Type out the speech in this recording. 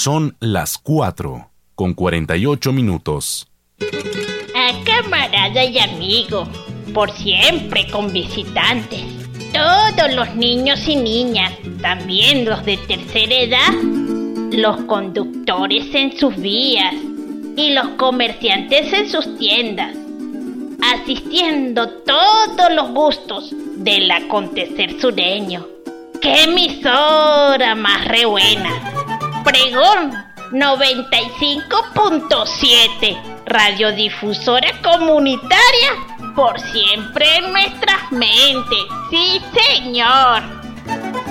Son las 4:48. Camarada y amigo, por siempre con visitantes. Todos los niños y niñas, también los de tercera edad, los conductores en sus vías y los comerciantes en sus tiendas, asistiendo todos los gustos del acontecer sureño. ¡Qué emisora más re buena! Pregón 95.7, radiodifusora comunitaria, por siempre en nuestras mentes. ¡Sí, señor!